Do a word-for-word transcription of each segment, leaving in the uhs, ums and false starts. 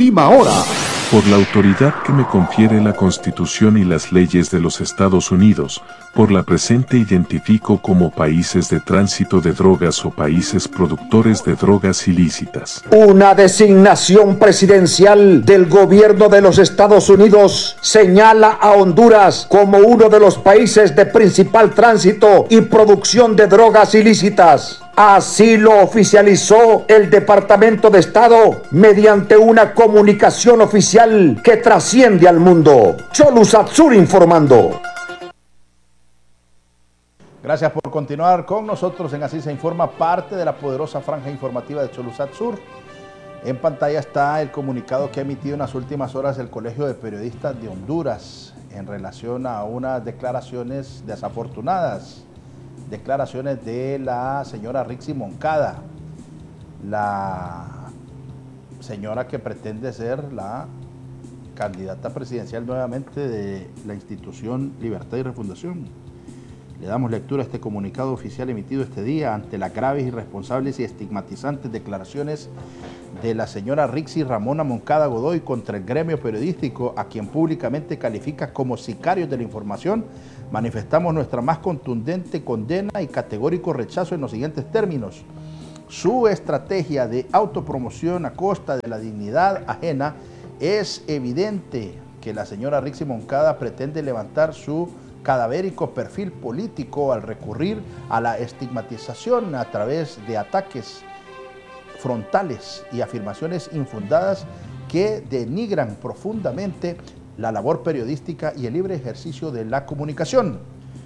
Última hora. Por la autoridad que me confiere la Constitución y las leyes de los Estados Unidos, por la presente identifico como países de tránsito de drogas o países productores de drogas ilícitas. Una designación presidencial del gobierno de los Estados Unidos señala a Honduras como uno de los países de principal tránsito y producción de drogas ilícitas. Así lo oficializó el Departamento de Estado mediante una comunicación oficial que trasciende al mundo. Cholusatsur informando. Gracias por continuar con nosotros en Así se informa, parte de la poderosa franja informativa de Cholusatsur. En pantalla está el comunicado que ha emitido en las últimas horas el Colegio de Periodistas de Honduras en relación a unas declaraciones desafortunadas. Declaraciones de la señora Rixi Moncada, la señora que pretende ser la candidata presidencial nuevamente de la institución Libertad y Refundación. Le damos lectura a este comunicado oficial emitido este día ante las graves, irresponsables y estigmatizantes declaraciones de la señora Rixi Ramona Moncada Godoy contra el gremio periodístico, a quien públicamente califica como sicarios de la información. Manifestamos nuestra más contundente condena y categórico rechazo en los siguientes términos. Su estrategia de autopromoción a costa de la dignidad ajena. Es evidente que la señora Rixi Moncada pretende levantar su cadavérico perfil político al recurrir a la estigmatización a través de ataques frontales y afirmaciones infundadas que denigran profundamente la labor periodística y el libre ejercicio de la comunicación.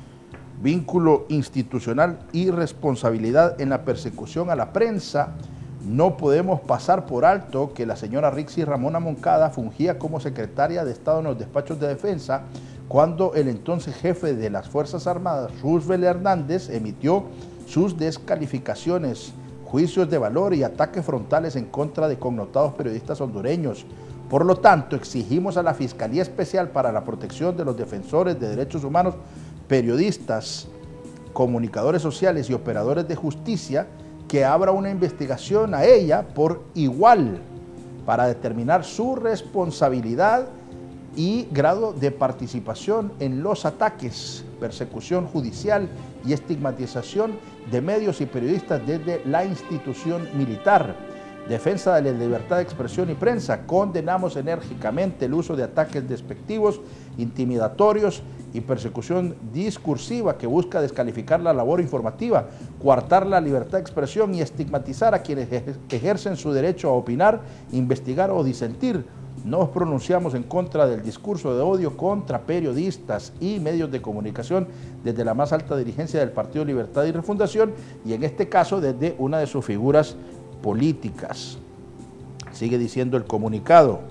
Vínculo institucional y responsabilidad en la persecución a la prensa. No podemos pasar por alto que la señora Rixi Ramona Moncada fungía como secretaria de Estado en los despachos de defensa cuando el entonces jefe de las Fuerzas Armadas, Roosevelt Hernández, emitió sus descalificaciones, juicios de valor y ataques frontales en contra de connotados periodistas hondureños. Por lo tanto, exigimos a la Fiscalía Especial para la Protección de los Defensores de Derechos Humanos, periodistas, comunicadores sociales y operadores de justicia que abra una investigación a ella por igual para determinar su responsabilidad y grado de participación en los ataques, persecución judicial y estigmatización de medios y periodistas desde la institución militar. Defensa de la libertad de expresión y prensa. Condenamos enérgicamente el uso de ataques despectivos, intimidatorios y persecución discursiva que busca descalificar la labor informativa, coartar la libertad de expresión y estigmatizar a quienes ejercen su derecho a opinar, investigar o disentir. Nos pronunciamos en contra del discurso de odio contra periodistas y medios de comunicación desde la más alta dirigencia del Partido Libertad y Refundación y en este caso desde una de sus figuras políticas. Sigue diciendo el comunicado.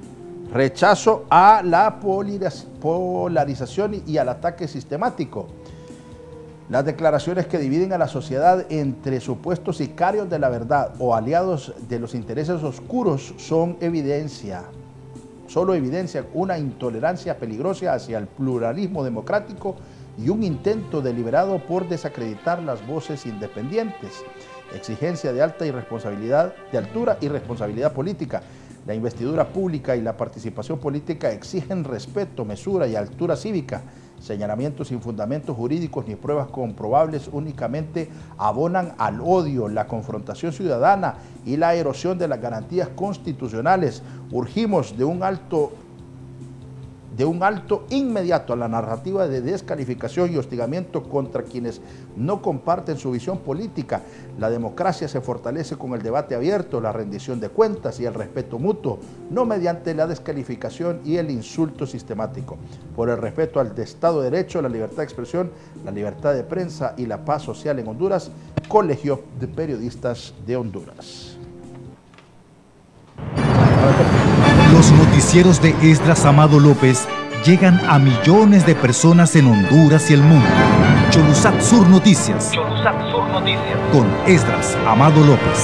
Rechazo a la polarización y al ataque sistemático. Las declaraciones que dividen a la sociedad entre supuestos sicarios de la verdad o aliados de los intereses oscuros son evidencia, solo evidencian una intolerancia peligrosa hacia el pluralismo democrático y un intento deliberado por desacreditar las voces independientes. Exigencia de alta irresponsabilidad, de altura y responsabilidad política. La investidura pública y la participación política exigen respeto, mesura y altura cívica. Señalamientos sin fundamentos jurídicos ni pruebas comprobables únicamente abonan al odio, la confrontación ciudadana y la erosión de las garantías constitucionales. Urgimos de un alto de un alto inmediato a la narrativa de descalificación y hostigamiento contra quienes no comparten su visión política. La democracia se fortalece con el debate abierto, la rendición de cuentas y el respeto mutuo, no mediante la descalificación y el insulto sistemático. Por el respeto al Estado de Derecho, la libertad de expresión, la libertad de prensa y la paz social en Honduras, Colegio de Periodistas de Honduras. Los noticieros de Esdras Amado López llegan a millones de personas en Honduras y el mundo. Cholusatsur Noticias. Cholusatsur Noticias. Con Esdras Amado López.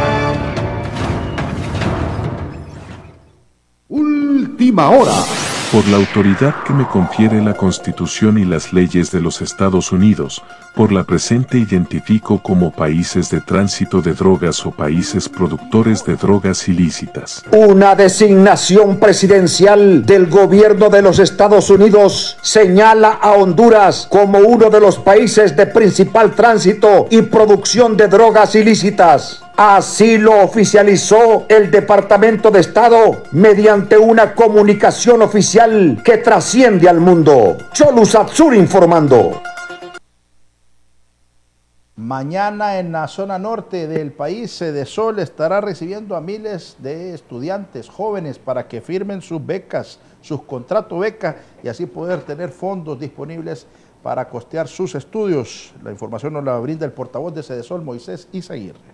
Última hora. Por la autoridad que me confiere la Constitución y las leyes de los Estados Unidos, por la presente identifico como países de tránsito de drogas o países productores de drogas ilícitas. Una designación presidencial del gobierno de los Estados Unidos señala a Honduras como uno de los países de principal tránsito y producción de drogas ilícitas. Así lo oficializó el Departamento de Estado mediante una comunicación oficial que trasciende al mundo. Cholusat Sur informando. Mañana en la zona norte del país, Sedesol estará recibiendo a miles de estudiantes jóvenes para que firmen sus becas, sus contratos becas y así poder tener fondos disponibles para costear sus estudios. La información nos la brinda el portavoz de Sedesol, Moisés Izaguirre.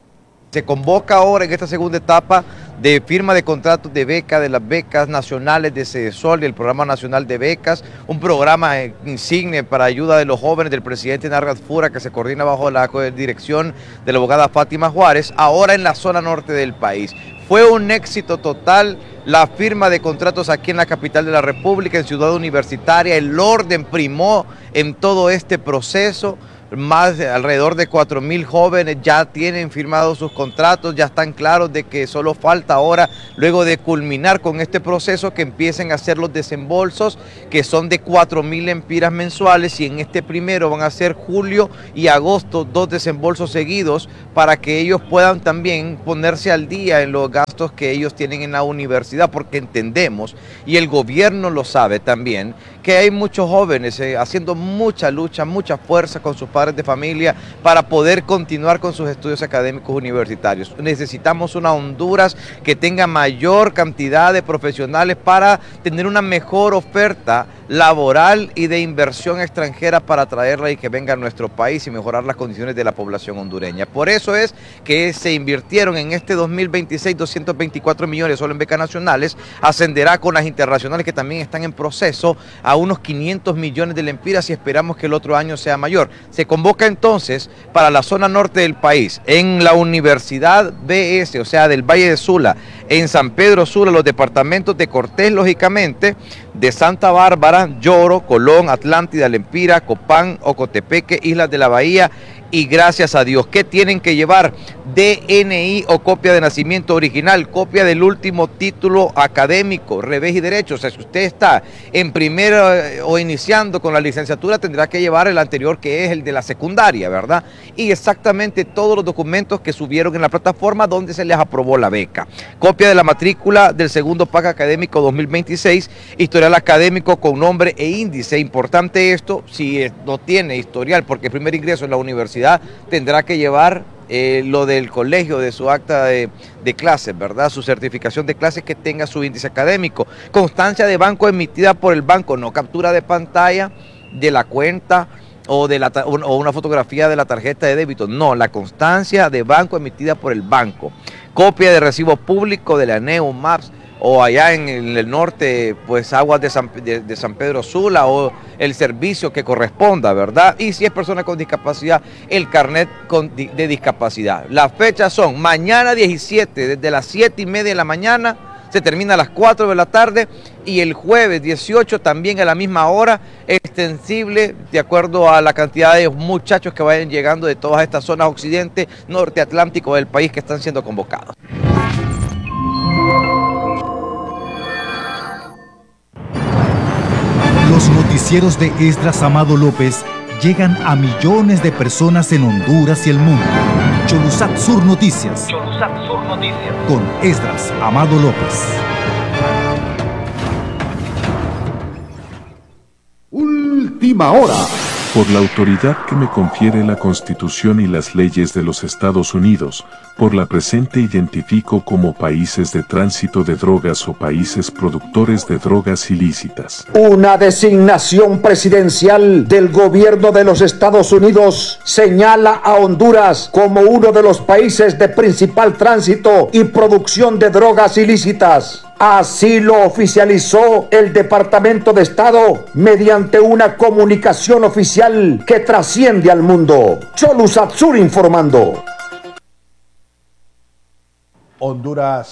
Se convoca ahora en esta segunda etapa de firma de contratos de beca, de las becas nacionales de Sedesol, del Programa Nacional de Becas, un programa insigne para ayuda de los jóvenes del presidente Nargat Fura que se coordina bajo la dirección de la abogada Fátima Juárez, ahora en la zona norte del país. Fue un éxito total la firma de contratos aquí en la capital de la República, en Ciudad Universitaria. El orden primó en todo este proceso. Más de alrededor de cuatro mil jóvenes ya tienen firmados sus contratos, ya están claros de que solo falta ahora, luego de culminar con este proceso, que empiecen a hacer los desembolsos, que son de cuatro mil empiras mensuales, y en este primero van a ser julio y agosto, dos desembolsos seguidos, para que ellos puedan también ponerse al día en los gastos que ellos tienen en la universidad, porque entendemos, y el gobierno lo sabe también, que hay muchos jóvenes eh, haciendo mucha lucha, mucha fuerza con sus padres de familia para poder continuar con sus estudios académicos universitarios. Necesitamos una Honduras que tenga mayor cantidad de profesionales para tener una mejor oferta laboral y de inversión extranjera para traerla y que venga a nuestro país y mejorar las condiciones de la población hondureña. Por eso es que se invirtieron en este dos mil veintiséis doscientos veinticuatro millones solo en becas nacionales, ascenderá con las internacionales que también están en proceso a unos quinientos millones de lempiras y esperamos que el otro año sea mayor. Se convoca entonces para la zona norte del país, en la Universidad B S, o sea del Valle de Sula, en San Pedro Sula, los departamentos de Cortés, lógicamente, de Santa Bárbara, Lloro, Colón, Atlántida, Lempira, Copán, Ocotepeque, Islas de la Bahía y Gracias a Dios. ¿Qué tienen que llevar? D N I o copia de nacimiento original, copia del último título académico, revés y derecho. O sea, si usted está en primero eh, o iniciando con la licenciatura, tendrá que llevar el anterior, que es el de la secundaria, ¿verdad? Y exactamente todos los documentos que subieron en la plataforma donde se les aprobó la beca. Copia de la matrícula del segundo pack académico dos mil veintiséis, historial académico con nombre e índice. Importante esto, si no tiene historial, porque el primer ingreso en la universidad tendrá que llevar Eh, lo del colegio, de su acta de, de clases, ¿verdad? Su certificación de clases que tenga su índice académico. Constancia de banco emitida por el banco, no captura de pantalla de la cuenta o, de la, o una fotografía de la tarjeta de débito. No, la constancia de banco emitida por el banco. Copia de recibo público de la Neo Maps, o allá en el norte, pues Aguas de San, de, de San Pedro Sula, o el servicio que corresponda, ¿verdad? Y si es persona con discapacidad, el carnet con, de discapacidad. Las fechas son mañana diecisiete, desde las siete y media de la mañana, se termina a las cuatro de la tarde, y el jueves dieciocho también a la misma hora, extensible de acuerdo a la cantidad de muchachos que vayan llegando de todas estas zonas occidente, norte atlántico del país que están siendo convocados. Los noticieros de Esdras Amado López llegan a millones de personas en Honduras y el mundo. Cholusat Sur Noticias. Cholusat Sur Noticias. Con Esdras Amado López. Última hora. Por la autoridad que me confiere la Constitución y las leyes de los Estados Unidos, por la presente identifico como países de tránsito de drogas o países productores de drogas ilícitas. Una designación presidencial del gobierno de los Estados Unidos señala a Honduras como uno de los países de principal tránsito y producción de drogas ilícitas. Así lo oficializó el Departamento de Estado mediante una comunicación oficial que trasciende al mundo. Cholusat Sur informando. Honduras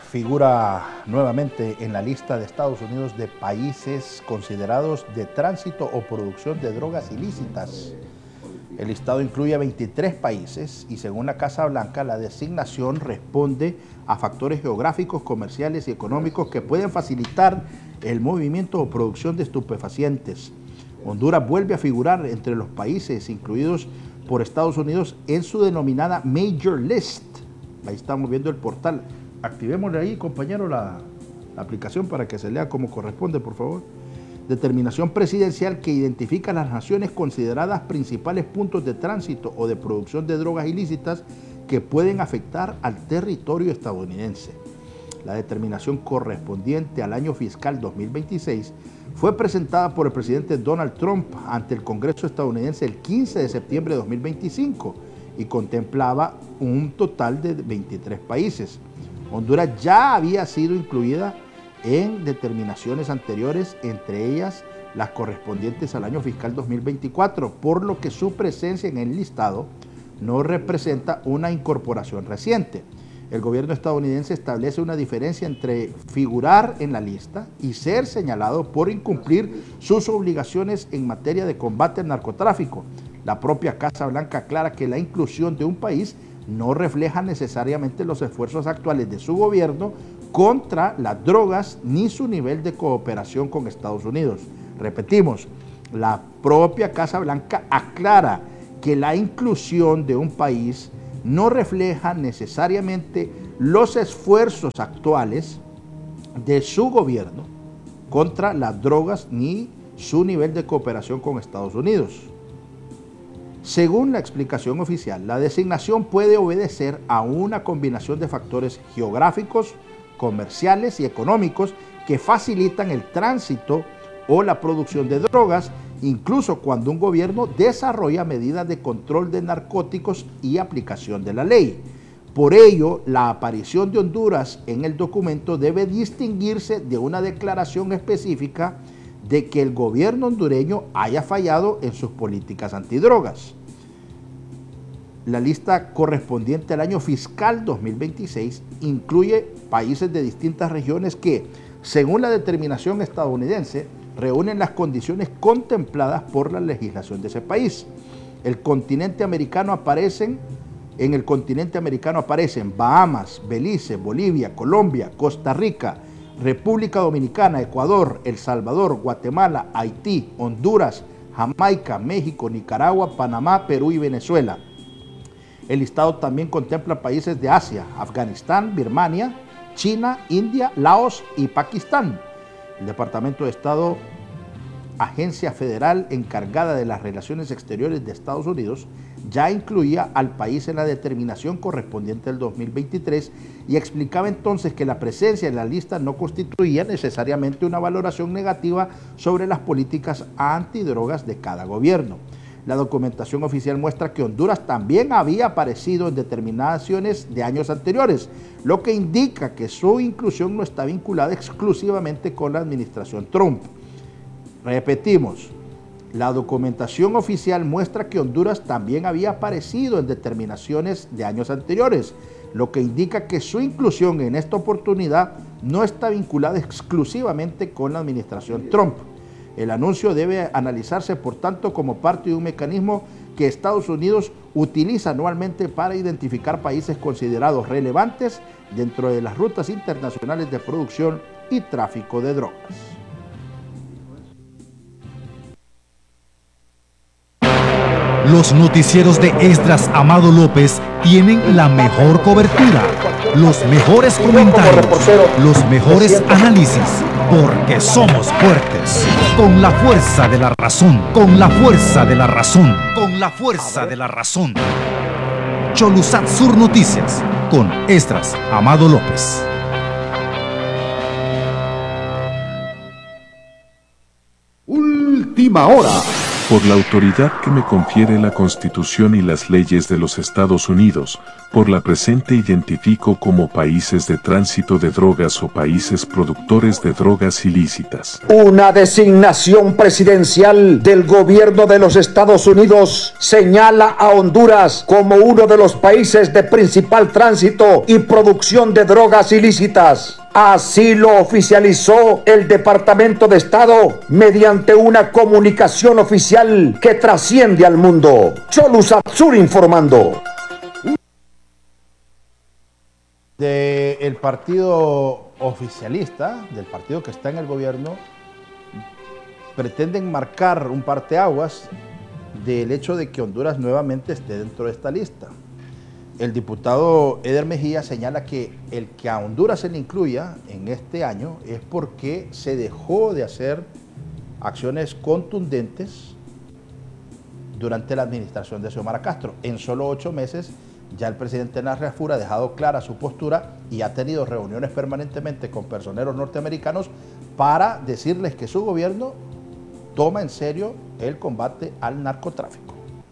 figura nuevamente en la lista de Estados Unidos de países considerados de tránsito o producción de drogas ilícitas. El listado incluye a veintitrés países y según la Casa Blanca, la designación responde a factores geográficos, comerciales y económicos que pueden facilitar el movimiento o producción de estupefacientes. Honduras vuelve a figurar entre los países incluidos por Estados Unidos en su denominada Major List. Ahí estamos viendo el portal. Activémosle ahí, compañero, la, la aplicación para que se lea como corresponde, por favor. Determinación presidencial que identifica las naciones consideradas principales puntos de tránsito o de producción de drogas ilícitas que pueden afectar al territorio estadounidense. La determinación correspondiente al año fiscal dos mil veintiséis fue presentada por el presidente Donald Trump ante el Congreso estadounidense el quince de septiembre de dos mil veinticinco y contemplaba un total de veintitrés países. Honduras ya había sido incluida en determinaciones anteriores, entre ellas las correspondientes al año fiscal dos mil veinticuatro, por lo que su presencia en el listado no representa una incorporación reciente. El gobierno estadounidense establece una diferencia entre figurar en la lista y ser señalado por incumplir sus obligaciones en materia de combate al narcotráfico. La propia Casa Blanca aclara que la inclusión de un país no refleja necesariamente los esfuerzos actuales de su gobierno contra las drogas ni su nivel de cooperación con Estados Unidos. Repetimos, la propia Casa Blanca aclara que la inclusión de un país no refleja necesariamente los esfuerzos actuales de su gobierno contra las drogas ni su nivel de cooperación con Estados Unidos. Según la explicación oficial, la designación puede obedecer a una combinación de factores geográficos, comerciales y económicos que facilitan el tránsito o la producción de drogas, incluso cuando un gobierno desarrolla medidas de control de narcóticos y aplicación de la ley. Por ello, la aparición de Honduras en el documento debe distinguirse de una declaración específica de que el gobierno hondureño haya fallado en sus políticas antidrogas. La lista correspondiente al año fiscal dos mil veintiséis incluye países de distintas regiones que, según la determinación estadounidense, reúnen las condiciones contempladas por la legislación de ese país. El continente americano aparecen, en el continente americano aparecen Bahamas, Belice, Bolivia, Colombia, Costa Rica, República Dominicana, Ecuador, El Salvador, Guatemala, Haití, Honduras, Jamaica, México, Nicaragua, Panamá, Perú y Venezuela. El listado también contempla países de Asia, Afganistán, Birmania, China, India, Laos y Pakistán. El Departamento de Estado, agencia federal encargada de las relaciones exteriores de Estados Unidos, ya incluía al país en la determinación correspondiente al dos mil veintitrés y explicaba entonces que la presencia en la lista no constituía necesariamente una valoración negativa sobre las políticas antidrogas de cada gobierno. La documentación oficial muestra que Honduras también había aparecido en determinaciones de años anteriores, lo que indica que su inclusión no está vinculada exclusivamente con la administración Trump. Repetimos, la documentación oficial muestra que Honduras también había aparecido en determinaciones de años anteriores, lo que indica que su inclusión en esta oportunidad no está vinculada exclusivamente con la administración Trump. El anuncio debe analizarse, por tanto, como parte de un mecanismo que Estados Unidos utiliza anualmente para identificar países considerados relevantes dentro de las rutas internacionales de producción y tráfico de drogas. Los noticieros de Esdras Amado López tienen la mejor cobertura, los mejores comentarios, los mejores análisis, porque somos fuertes. Con la fuerza de la razón, con la fuerza de la razón, con la fuerza de la razón. Cholusat Sur Noticias, con Esdras Amado López. Última hora. por la autoridad que me confiere la Constitución y las leyes de los Estados Unidos, por la presente identifico como países de tránsito de drogas o países productores de drogas ilícitas. Una designación presidencial del gobierno de los Estados Unidos señala a Honduras como uno de los países de principal tránsito y producción de drogas ilícitas. Así lo oficializó el Departamento de Estado mediante una comunicación oficial que trasciende al mundo. Cholusat Sur informando. Del partido oficialista, del partido que está en el gobierno, pretenden marcar un parteaguas del hecho de que Honduras nuevamente esté dentro de esta lista. El diputado Eder Mejía señala que el que a Honduras se le incluya en este año es porque se dejó de hacer acciones contundentes durante la administración de Xiomara Castro. En solo ocho meses ya el presidente Narra Fura ha dejado clara su postura y ha tenido reuniones permanentemente con personeros norteamericanos para decirles que su gobierno toma en serio el combate al narcotráfico.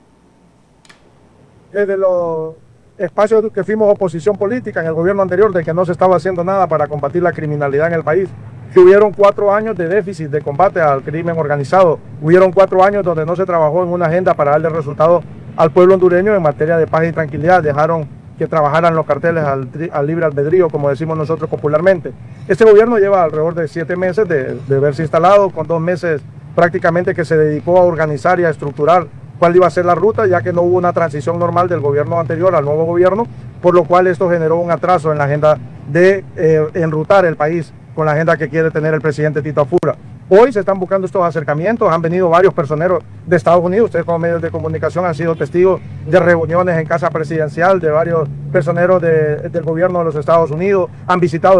Desde los espacios que fuimos oposición política en el gobierno anterior, de que no se estaba haciendo nada para combatir la criminalidad en el país, que hubieron cuatro años de déficit de combate al crimen organizado, hubieron cuatro años donde no se trabajó en una agenda para darle resultados al pueblo hondureño en materia de paz y tranquilidad, dejaron que trabajaran los carteles al, al libre albedrío, como decimos nosotros popularmente. Este gobierno lleva alrededor de siete meses de, de haberse instalado, con dos meses prácticamente que se dedicó a organizar y a estructurar cuál iba a ser la ruta, ya que no hubo una transición normal del gobierno anterior al nuevo gobierno, por lo cual esto generó un atraso en la agenda de eh, enrutar el país con la agenda que quiere tener el presidente Tito Afura. Hoy se están buscando estos acercamientos, han venido varios personeros de Estados Unidos, ustedes como medios de comunicación han sido testigos de reuniones en casa presidencial de varios personeros de, del gobierno de los Estados Unidos, han visitado